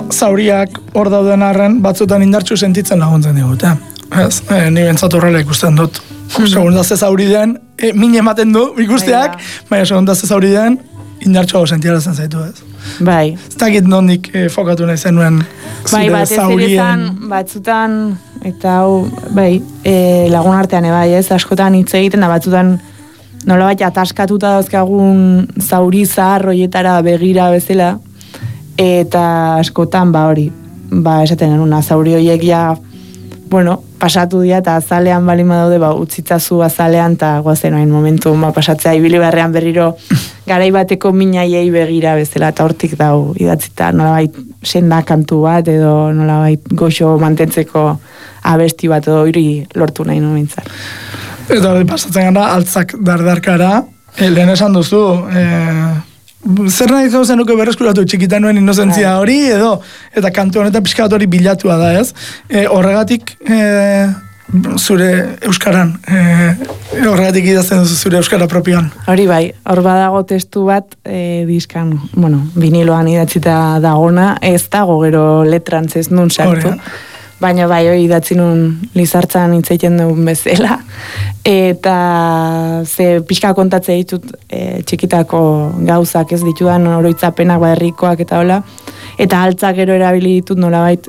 zauriak hor dauden arren, batzutan indartsu sentitzen laguntzen digute. Ez, ni bentsat horrela ikusten dut. Segundaz ez zauri den, min ematen du ikusteak, baina segundaz ez zauri den, indartsuago sentiarazten zaitu ez. Bai. Ez dakit nondik fokatu nahi zenuen zure zaurien. Batzutan, eta hau, lagun artean bai, ez, askotan hitz egiten da batzutan nolabait ataskatuta dauzkagun zauri zahar hoietara begira bezala, eta askotan hori, esaten genuna, zauri horiek pasatu dira eta azalean balima daude, utzitzazu azalean eta guazen oain momentu pasatzea ibili beharrean berriro garaibateko minaiei begira bezala eta hortik dau idatzita nolabait senda kantu bat edo nolabait goxo mantentzeko abesti bat edo hori lortu nahi nomentzat. Eta hori pasatzen gara, altzak dardarkara, lehen esan duzu, zer nahi zenuke berreskuratu txikitan nuen inozentzia hori, edo, eta kantu honetan pixkat hori bilatua da, ez? Horregatik, zure euskaran, horregatik idazten duzu zure euskara propioan. Hori bai, hor badago testu bat, diskan, viniloan idatzita dagona, ez dago gero letrantz ez nun sartu. Baina hori idatzi nun Lizartzan hitzeiten dugun bezala. Eta ze pixka kontatze ditut txikitako gauzak ez ditudan oroitzapenak herrikoak eta hola. Eta altzak gero erabili ditut nolabait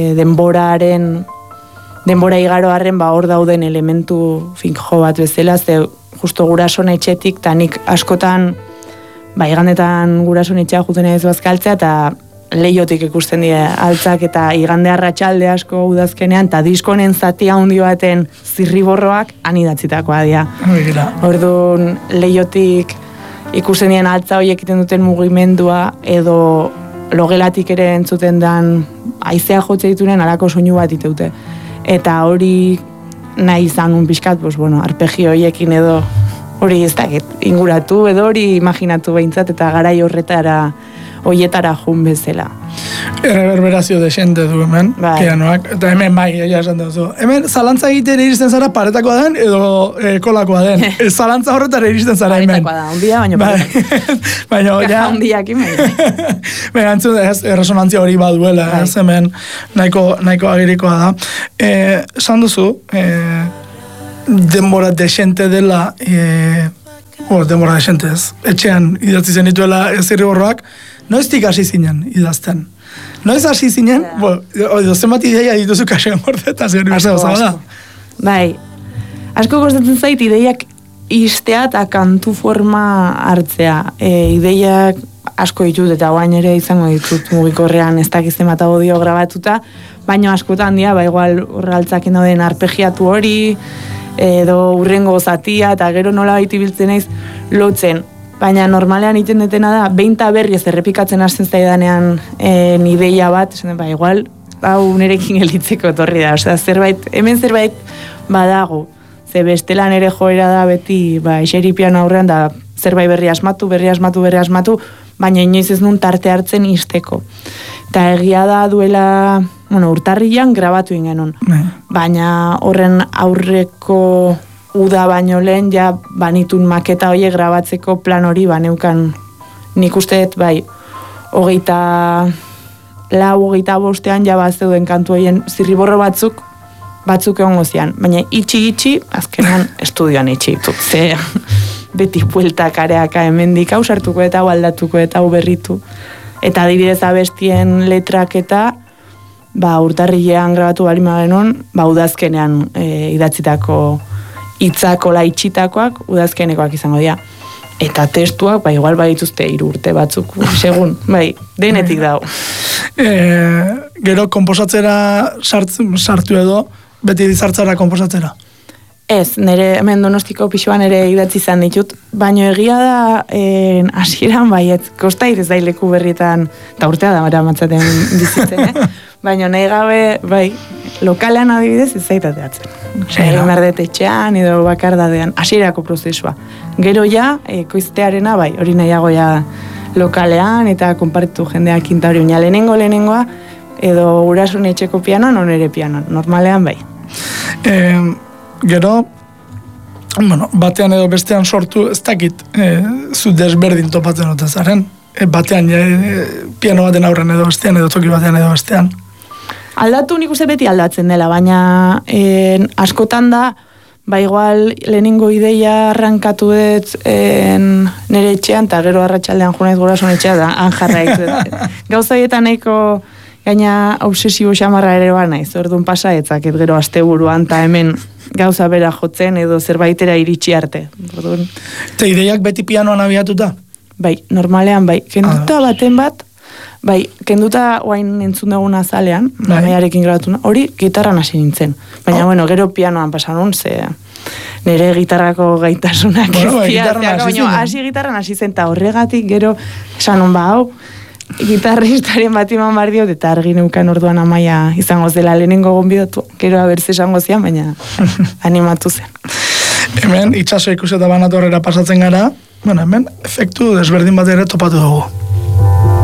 denbora igaroarren hor dauden elementu finjo bat bezala. Ze justo gurason etxetik eta nik askotan igandetan gurason etxea juten ez bazkaltzea eta leiotik ikusten dira altzak eta igande arratsalde asko udazkenean eta diskonen zati handi baten zirriborroak anidatzitakoa dira. Orduan leiotik ikusten diren altza horiek egiten duten mugimendua edo logelatik ere entzuten dan haizea jotze ditunen alako soinu bat iteute. Eta hori nahi izan un pixkat, arpegio horiekin edo hori ez dakit inguratu edo hori imaginatu behintzat eta garai horretara hoietara jun bezala. Reverberazio desente du hemen, pianoak, eta hemen esan duzu. Hemen zalantza egitera iristen zara paretakoa den edo kolakoa den. Zalantza horretara iristen zara hemen. Paretakoa da, ondia, baina paretak. Baina, ja. Ondiak imen. Baina, entzun, resonantzia hori baduela, ez hemen nahiko agirikoa da. Esan duzu, denbora desente dela, denbora desente ez, etxean idatzi zenituela zirriborroak, noiztik hasi zinen idazten? Noiz hasi zinen, zenbat ideia dituzu kasean gorteta, zer hori bezala da? Bai, asko kostatzen zait ideiak istea eta kantu forma hartzea. Ideiak asko ditut eta guain ere izango ditut mugikorrean ez dakizten bat audio grabatuta, baina askotan dira, igual horraltzakin dauden arpegiatu hori, edo urrengo zatia eta gero nola baiti biltzen naiz lotzen. Baina normalean egiten detena da, beinta berriz errepikatzen hasten zaidanean ideia bat, igual, nerekin gelditzeko etorri da. Hemen zerbait badago. Ze bestelan ere joera da beti, eseri piano aurrean da zerbait berri asmatu, baina inoiz ez nun tarte hartzen isteko. Eta egia da duela, urtarrilan grabatu ingenun. Baina horren aurreko uda baino lehen ja banitun maketa horiek grabatzeko plan hori baneukan nik usteet hogeita bostean ja zeuden kantu horien zirriborro batzuk egon gozian, baina itxi, azkenean estudioan itxi ditut, ze beti bueltak areaka hemendik hau sartuko eta hau aldatuko eta hau berritu. Eta adibidez abestien letrak eta urtarrilean grabatu balima genuen, udazkenean idatzitako hitzakola itxitakoak udazkenekoak izango dira. Eta testuak, igual dituzte 3 urte batzuk, segun, denetik dago. Gero komposatzera sartu edo, beti dizartzara komposatzera? Ez, nire hemen Donostiko pixuan ere idatzi izan ditut, baina egia da hasieran kosta irez daileku berrietan, eta urtea da matzaten bizitzen, baina nahi gabe, lokalean adibidez ez zaitateatzen. Egin berdet etxean edo bakardadean, hasierako prozesua. Gero ja, koiztearena, hori nahiago ja lokalean eta konpartitu jendeak inta hori lehenengoa, edo gurasun etxeko pianoan, onere pianoan, normalean Gero, batean edo bestean sortu, ez dakit zu desberdin topatzen otezaren. batean, piano baten aurren edo bestean, edo toki batean edo bestean. Aldatu nik uste beti aldatzen dela, baina askotan da, igual lehenengo ideia arrankatu dut nire etxean, eta gero arratsaldean junaiz gurasoen etxea da, han jarraiz. Gauza hietan nahiko gaina obsesibo xamarra ere naiz, orduan pasa etzaket gero asteburuan, eta hemen gauza bera jotzen edo zerbaitera iritsi arte. Orduan. Eta ideiak beti pianoan abiatuta? Bai, normalean bai. Kenduta baten bat, kenduta oain entzun dugun azalean, mamaiarekin grabatu, hori gitarran hasi nintzen. Baina, gero pianoan pasanun, ze nire gitarrako gaitasunak hasi gitarran hasi zen, eta horregatik gero esan hau, gitarristaren bat iman bar diot, eta argi neukan orduan Amaia izango zela lehenengo gonbidatu, gero abertze esango zian, baina animatu zen. Hemen, itxaso ikuseta banatu horrela pasatzen gara, hemen efektu desberdin bat ere topatu dugu.